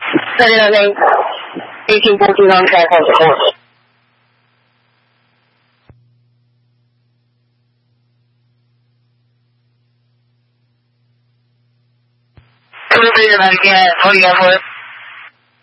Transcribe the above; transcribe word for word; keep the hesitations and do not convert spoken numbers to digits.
在那边飞行过地方开放之后。Copy, American, forty-one.